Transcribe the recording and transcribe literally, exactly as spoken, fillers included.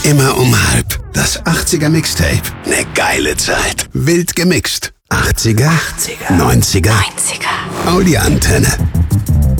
Immer um halb. Das achtziger Mixtape. Ne geile Zeit. Wild gemixt. achtziger, achtziger, neunziger, neunziger. Audi-Antenne.